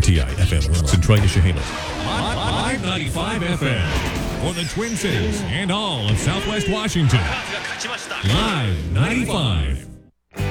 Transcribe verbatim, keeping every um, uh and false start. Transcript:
T I F M Centralia Chehalis. Live ninety-five F M for the Twin Cities and all of Southwest Washington. Live ninety-five.